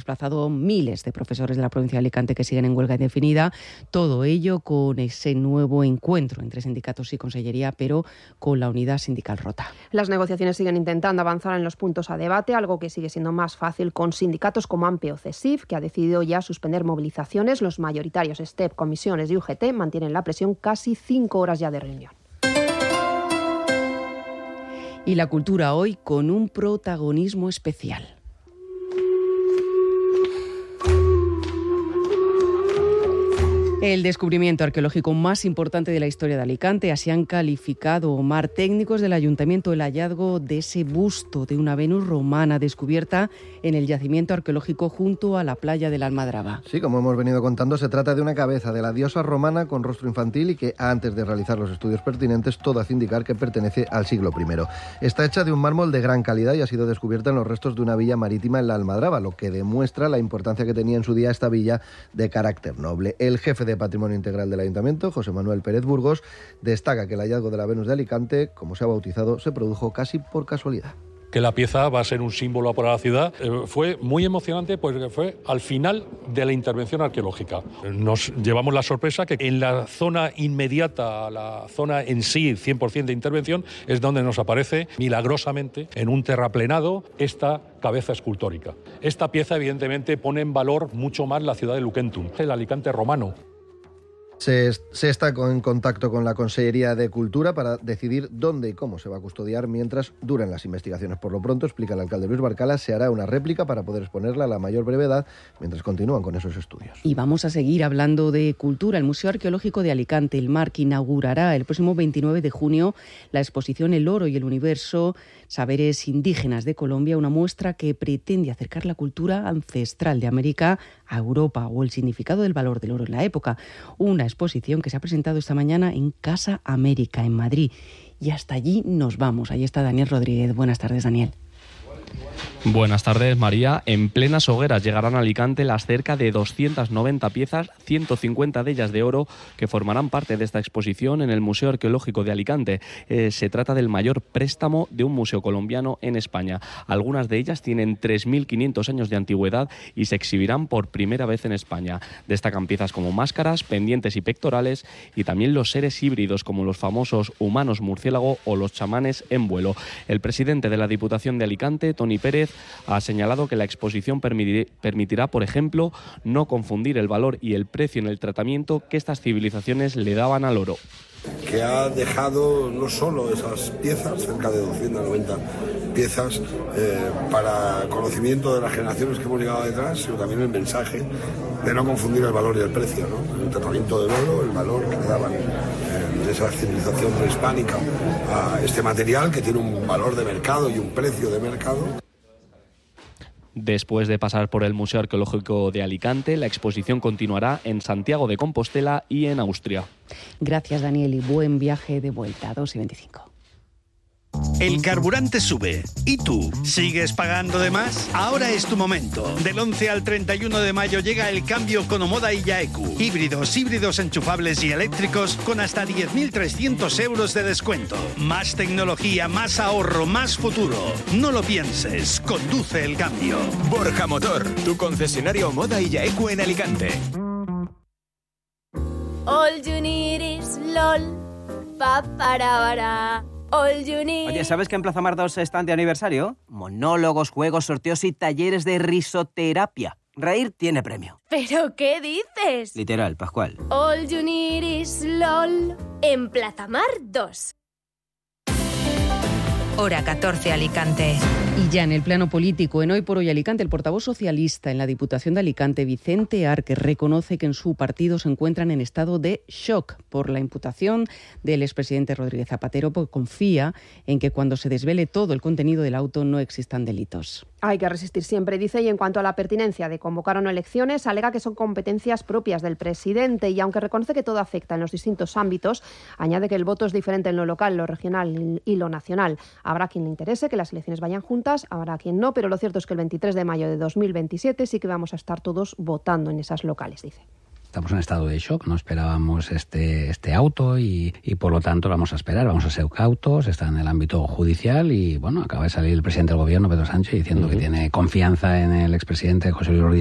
desplazado miles de profesores de la provincia de Alicante que siguen en huelga indefinida. Todo ello con ese nuevo encuentro entre sindicatos y consellería, pero con la unidad sindical rota. Las negociaciones siguen intentando avanzar en los puntos a debate, algo que sigue siendo más fácil con sindicatos como AMPE o CESIF, que ha decidido ya suspender movilizaciones. Los mayoritarios STEP, comisiones y UGT mantienen la presión, casi 5 horas ya de reunión. Y la cultura hoy con un protagonismo especial. El descubrimiento arqueológico más importante de la historia de Alicante. Así han calificado, Omar, técnicos del Ayuntamiento, el hallazgo de ese busto de una Venus romana descubierta en el yacimiento arqueológico junto a la playa de la Almadraba. Sí, como hemos venido contando, se trata de una cabeza de la diosa romana con rostro infantil y que, antes de realizar los estudios pertinentes, todo hace indicar que pertenece al siglo I. Está hecha de un mármol de gran calidad y ha sido descubierta en los restos de una villa marítima en la Almadraba, lo que demuestra la importancia que tenía en su día esta villa de carácter noble. El jefe de Patrimonio Integral del Ayuntamiento, José Manuel Pérez Burgos, destaca que el hallazgo de la Venus de Alicante, como se ha bautizado, se produjo casi por casualidad. Que la pieza va a ser un símbolo para la ciudad. Fue muy emocionante porque fue al final de la intervención arqueológica. Nos llevamos la sorpresa que en la zona inmediata a la zona en sí, 100% de intervención, es donde nos aparece milagrosamente en un terraplenado esta cabeza escultórica. Esta pieza evidentemente pone en valor mucho más la ciudad de Luquentum, el Alicante romano. Se está en contacto con la Consellería de Cultura para decidir dónde y cómo se va a custodiar mientras duran las investigaciones. Por lo pronto, explica el alcalde Luis Barcala, se hará una réplica para poder exponerla a la mayor brevedad mientras continúan con esos estudios. Y vamos a seguir hablando de cultura. El Museo Arqueológico de Alicante, el MARC, inaugurará el próximo 29 de junio la exposición El Oro y el Universo, Saberes Indígenas de Colombia, una muestra que pretende acercar la cultura ancestral de América a Europa o el significado del valor del oro en la época. Una exposición que se ha presentado esta mañana en Casa América, en Madrid. Y hasta allí nos vamos. Ahí está Daniel Rodríguez. Buenas tardes, Daniel. Buenas tardes, María. En plenas hogueras llegarán a Alicante las cerca de 290 piezas, 150 de ellas de oro, que formarán parte de esta exposición en el Museo Arqueológico de Alicante. Se trata del mayor préstamo de un museo colombiano en España. Algunas de ellas tienen 3.500 años de antigüedad y se exhibirán por primera vez en España. Destacan piezas como máscaras, pendientes y pectorales, y también los seres híbridos como los famosos humanos murciélago o los chamanes en vuelo. El presidente de la Diputación de Alicante, Toni Pérez, ha señalado que la exposición permitirá, por ejemplo, no confundir el valor y el precio en el tratamiento que estas civilizaciones le daban al oro. Que ha dejado no solo esas piezas, cerca de 290 piezas, para conocimiento de las generaciones que hemos llegado detrás, sino también el mensaje de no confundir el valor y el precio, ¿no? El tratamiento del oro, el valor que le daban de esa civilización prehispánica a este material que tiene un valor de mercado y un precio de mercado. Después de pasar por el Museo Arqueológico de Alicante, la exposición continuará en Santiago de Compostela y en Austria. Gracias, Daniel, y buen viaje de vuelta. 2:25. El carburante sube. ¿Y tú? ¿Sigues pagando de más? Ahora es tu momento. Del 11 al 31 de mayo llega el cambio con Omoda y Yaeku. Híbridos enchufables y eléctricos con hasta 10.300 euros de descuento. Más tecnología, más ahorro, más futuro. No lo pienses. Conduce el cambio. Borja Motor, tu concesionario Omoda y Yaeku en Alicante. All you need is LOL. Pa para para. All you need. Oye, ¿sabes que en Plaza Mar 2 están de aniversario? Monólogos, juegos, sorteos y talleres de risoterapia. Reír tiene premio. ¿Pero qué dices? Literal, Pascual. All you need is LOL. En Plaza Mar 2. Hora 14, Alicante. Y ya en el plano político, en Hoy por Hoy Alicante, el portavoz socialista en la Diputación de Alicante, Vicente Arque, reconoce que en su partido se encuentran en estado de shock por la imputación del expresidente Rodríguez Zapatero, porque confía en que cuando se desvele todo el contenido del auto no existan delitos. Hay que resistir siempre, dice, y en cuanto a la pertinencia de convocar o no elecciones, alega que son competencias propias del presidente y aunque reconoce que todo afecta en los distintos ámbitos, añade que el voto es diferente en lo local, lo regional y lo nacional. Habrá quien le interese que las elecciones vayan juntas, habrá quien no, pero lo cierto es que el 23 de mayo de 2027 sí que vamos a estar todos votando en esas locales, dice. Estamos en estado de shock, no esperábamos este auto y por lo tanto vamos a esperar, vamos a ser cautos, está en el ámbito judicial y bueno, acaba de salir el presidente del gobierno, Pedro Sánchez, diciendo que tiene confianza en el expresidente José Luis Rodríguez